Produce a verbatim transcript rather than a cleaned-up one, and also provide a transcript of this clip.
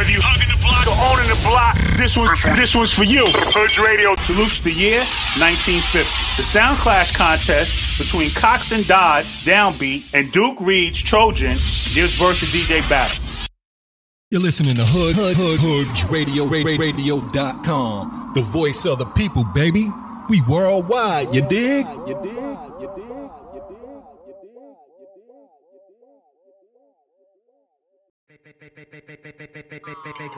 Whether you hugging the block or owning the block, this one, this one's for you. Hood Radio salutes the year nineteen fifty. The Sound Clash contest between Cox and Dodds, Downbeat, and Duke Reed's Trojan gives birth to D J battle. You're listening to Hood, Hood, Hood, Hood Radio, radio dot com. The voice of the people, baby. We worldwide, you dig? You dig? You dig? You dig?